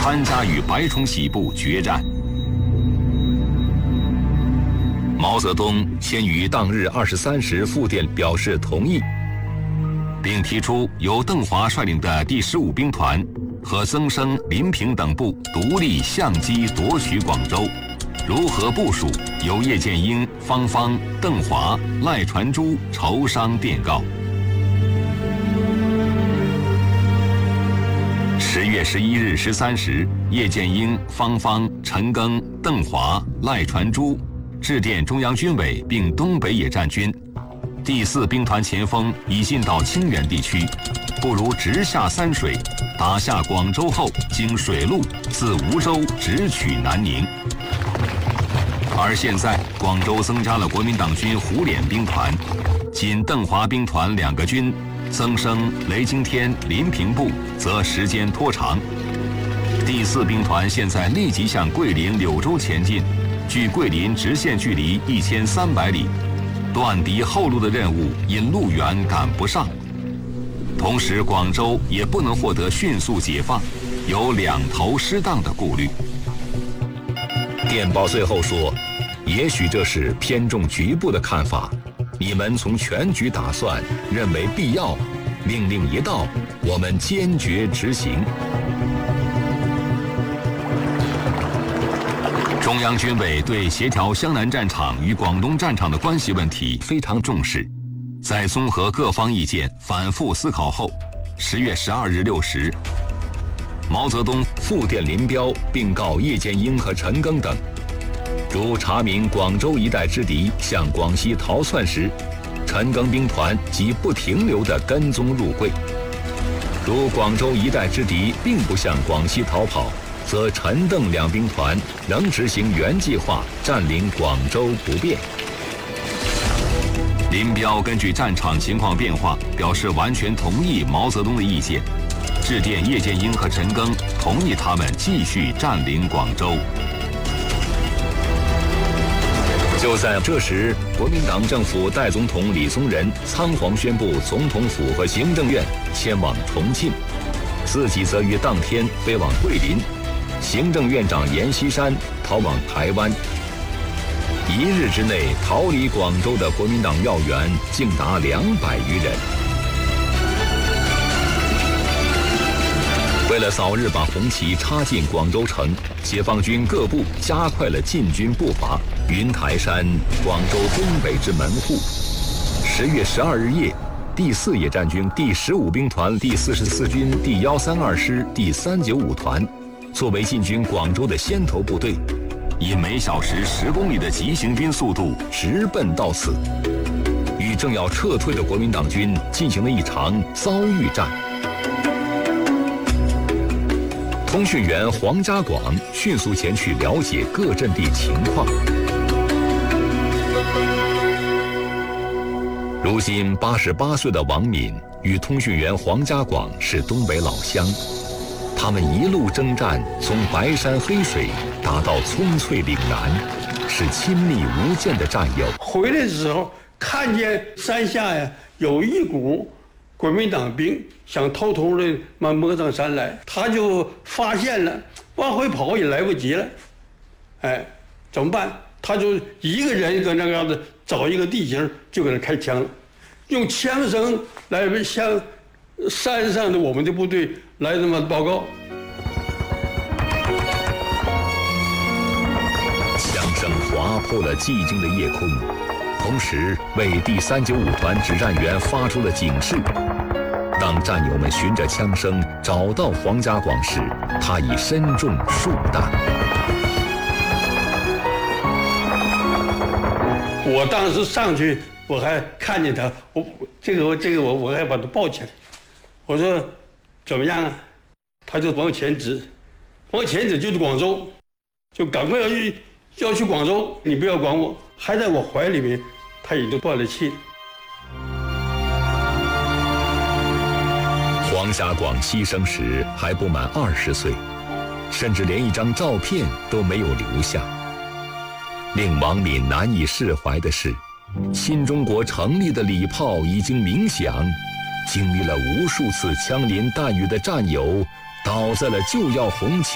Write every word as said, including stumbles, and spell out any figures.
参加与白崇禧部决战。毛泽东先于当日二十三时复电表示同意，并提出由邓华率领的第十五兵团和曾生、林平等部独立相机夺取广州，如何部署，由叶剑英、方方、邓华、赖传珠筹商电告。十月十一日十三时，叶剑英、方方、陈赓、邓华、赖传珠致电中央军委并东北野战军，第四兵团前锋已进到清远地区，不如直下三水，打下广州后，经水路自梧州直取南宁。而现在，广州增加了国民党军虎脸兵团，仅邓华兵团两个军，曾生、雷惊天、林平部则时间拖长。第四兵团现在立即向桂林、柳州前进，距桂林直线距离一千三百里，断敌后路的任务因路远赶不上。同时，广州也不能获得迅速解放，有两头失当的顾虑。电报最后说，也许这是偏重局部的看法，你们从全局打算，认为必要，命令一到，我们坚决执行。中央军委对协调湘南战场与广东战场的关系问题非常重视，在综合各方意见、反复思考后，十月十二日六时，毛泽东复电林彪，并告叶剑英和陈赓等，如查明广州一带之敌向广西逃窜时，陈赓兵团即不停留地跟踪入桂；如广州一带之敌并不向广西逃跑，则陈邓两兵团仍执行原计划占领广州不变。林彪根据战场情况变化，表示完全同意毛泽东的意见，致电叶剑英和陈赓，同意他们继续占领广州。就在这时，国民党政府代总统李宗仁仓皇宣布总统府和行政院迁往重庆，自己则于当天飞往桂林，行政院长阎锡山逃往台湾。一日之内，逃离广州的国民党要员竟达两百余人。为了早日把红旗插进广州城，解放军各部加快了进军步伐。云台山，广州东北之门户。十月十二日夜，第四野战军第十五兵团第四十四军第幺三二师第三九五团，作为进军广州的先头部队，以每小时十公里的急行军速度直奔到此，与正要撤退的国民党军进行了一场遭遇战。通讯员黄家广迅速前去了解各阵地情况。如今八十八岁的王敏与通讯员黄家广是东北老乡，他们一路征战，从白山黑水打到葱翠岭南，是亲密无间的战友。 回来的时候看见山下呀有一股国民党兵想偷偷的摸摸上山来，他就发现了，往回跑也来不及了，哎，怎么办？他就一个人搁那个样子找一个地形就给他开枪了，用枪声来向山上的我们的部队来这么报告。 枪声划破了寂静的夜空，同时为第三九五团指战员发出了警示。当战友们循着枪声找到黄家广时，他已身中数弹。 我当时上去，我还看见他，我这个我这个我我还把他抱起来，我说怎么样啊？他就往前指，往前指就是广州，就赶快要去要去广州，你不要管我，还在我怀里面，他已经断了气了。 黄家广牺牲时还不满二十岁，甚至连一张照片都没有留下。令王敏难以释怀的是，新中国成立的礼炮已经鸣响，经历了无数次枪林弹雨的战友倒在了就要红旗